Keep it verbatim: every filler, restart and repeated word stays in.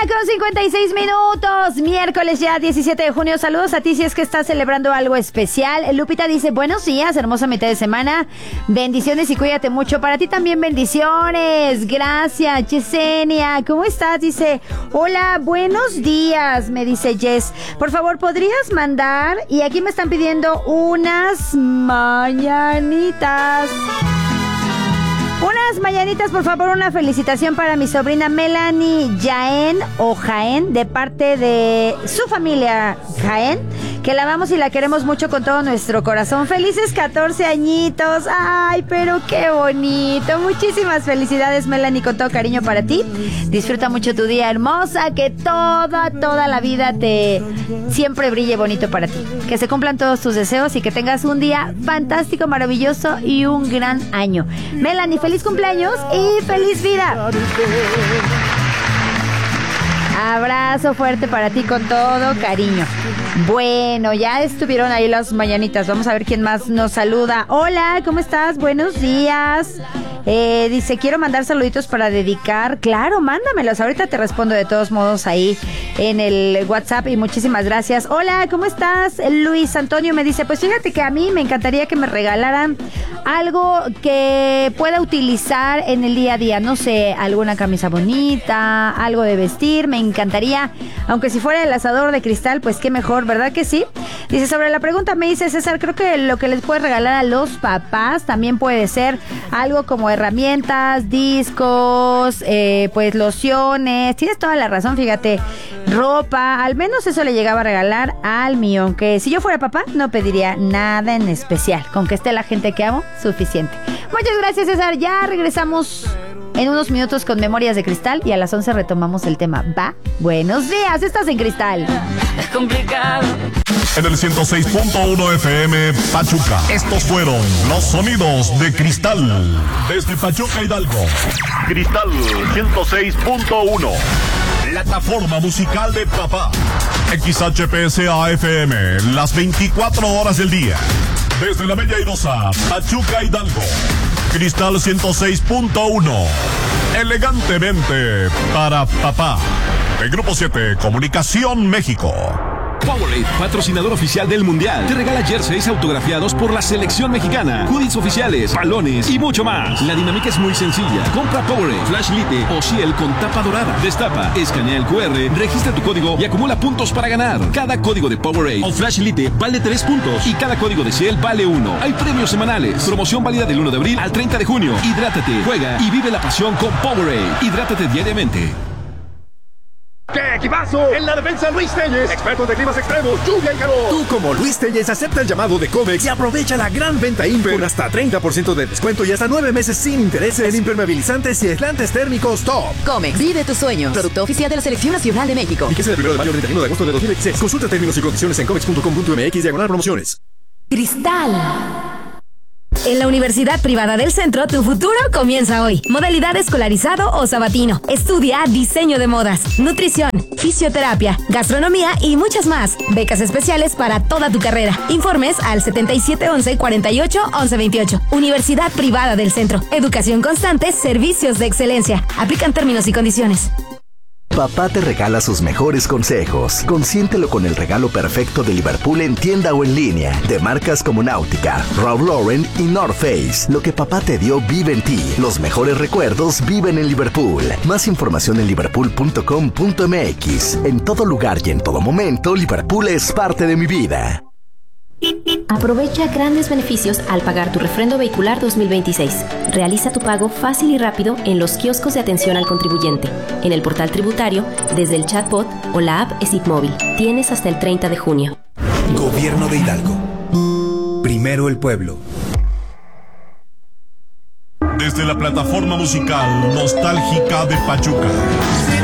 con cincuenta y seis minutos, miércoles ya diecisiete de junio. Saludos a ti si es que estás celebrando algo especial. Lupita dice, buenos días, hermosa mitad de semana. Bendiciones y cuídate mucho. Para ti también bendiciones. Gracias, Yesenia. ¿Cómo estás? Dice, hola, buenos días, me dice Jess. Por favor, ¿podrías mandar? Y aquí me están pidiendo unas mañanitas. Unas mañanitas, por favor, una felicitación para mi sobrina Melanie Jaén o Jaén, de parte de su familia Jaén, que la amamos y la queremos mucho con todo nuestro corazón. Felices catorce añitos. Ay, pero qué bonito. Muchísimas felicidades, Melanie, con todo cariño para ti. Disfruta mucho tu día, hermosa, que toda, toda la vida te siempre brille bonito para ti. Que se cumplan todos tus deseos y que tengas un día fantástico, maravilloso y un gran año. Melanie, feliz cumpleaños y feliz vida. Abrazo fuerte para ti con todo cariño. Bueno, ya estuvieron ahí las mañanitas. Vamos a ver quién más nos saluda. Hola, ¿cómo estás? Buenos días. Eh, dice, quiero mandar saluditos para dedicar. Claro, mándamelos. Ahorita te respondo de todos modos ahí en el WhatsApp y muchísimas gracias. Hola, ¿cómo estás? Luis Antonio me dice, pues fíjate que a mí me encantaría que me regalaran algo que pueda utilizar en el día a día. No sé, alguna camisa bonita, algo de vestir. Me encantaría, aunque si fuera el asador de cristal, pues qué mejor, ¿verdad que sí? Dice, sobre la pregunta me dice César, creo que lo que les puede regalar a los papás también puede ser algo como herramientas, discos, eh, pues lociones. Tienes toda la razón, fíjate, ropa, al menos eso le llegaba a regalar al mío, aunque si yo fuera papá no pediría nada en especial, con que esté la gente que amo, suficiente. Muchas gracias, César, ya regresamos en unos minutos con Memorias de Cristal y a las once retomamos el tema. ¿Va? Buenos días, estás en Cristal. Es complicado. En el ciento seis punto uno F M Pachuca. Estos fueron los sonidos de Cristal. Desde Pachuca, Hidalgo. Cristal ciento seis punto uno. Plataforma musical de papá. X H P S A F M. Las veinticuatro horas del día. Desde la Bella Airosa, Pachuca, Hidalgo. Cristal ciento seis punto uno. Elegantemente para papá. De Grupo siete, Comunicación México. Powerade, patrocinador oficial del Mundial, te regala jerseys autografiados por la selección mexicana, hoodies oficiales, balones y mucho más. La dinámica es muy sencilla. Compra Powerade, Flash Lite o Ciel con tapa dorada. Destapa, escanea el Q R, registra tu código y acumula puntos para ganar. Cada código de Powerade o Flash Lite vale tres puntos y cada código de Ciel vale uno. Hay premios semanales. Promoción válida del uno de abril al treinta de junio. Hidrátate, juega y vive la pasión con Powerade. Hidrátate diariamente. ¡Qué equipazo! En la defensa, Luis Telles, experto de climas extremos, lluvia y calor. Tú, como Luis Telles, acepta el llamado de Comex y aprovecha la gran venta Imper con hasta treinta por ciento de descuento y hasta nueve meses sin intereses en impermeabilizantes y aislantes térmicos top. Comex, vive tus sueños. Producto oficial de la Selección Nacional de México. Fíjese del primero de mayo al treinta y uno de agosto de dos mil veintiséis. Consulta términos y condiciones en comex punto com punto m x diagonal promociones. Cristal. En la Universidad Privada del Centro, tu futuro comienza hoy. Modalidad escolarizado o sabatino. Estudia diseño de modas, nutrición, fisioterapia, gastronomía y muchas más. Becas especiales para toda tu carrera. Informes al setenta y siete once cuarenta y ocho once veintiocho. Universidad Privada del Centro. Educación constante, servicios de excelencia. Aplican términos y condiciones. Papá te regala sus mejores consejos. Consiéntelo con el regalo perfecto de Liverpool en tienda o en línea. De marcas como Náutica, Ralph Lauren y North Face. Lo que papá te dio vive en ti. Los mejores recuerdos viven en Liverpool. Más información en liverpool punto com punto m x. En todo lugar y en todo momento, Liverpool es parte de mi vida. Aprovecha grandes beneficios al pagar tu refrendo vehicular dos mil veintiséis. Realiza tu pago fácil y rápido en los kioscos de atención al contribuyente, en el portal tributario, desde el chatbot o la app E S I P Móvil. Tienes hasta el treinta de junio. Gobierno de Hidalgo. Primero el pueblo. Desde la plataforma musical nostálgica de Pachuca.